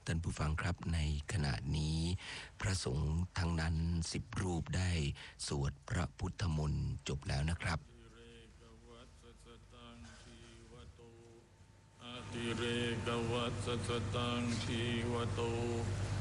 ท่านผู้ฟังครับในขณะนี้พระสงฆ์ทั้งนั้น10 รูปได้สวดพระพุทธมนต์จบแล้วนะครับอติเรกวัสสตังชีวโต